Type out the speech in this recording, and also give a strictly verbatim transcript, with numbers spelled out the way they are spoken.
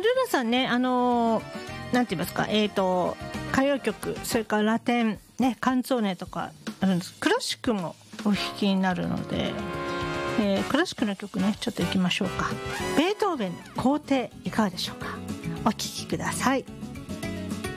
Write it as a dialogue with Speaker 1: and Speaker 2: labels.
Speaker 1: ルナさんね、あのー、なんて言いますか、えーと歌謡曲、それからラテンね、カンツォーネとかあるんです。クラシックもお弾きになるので、えー、クラシックの曲ね、ちょっといきましょうか。ベートーベン皇帝、いかがでしょうか。お聴きください。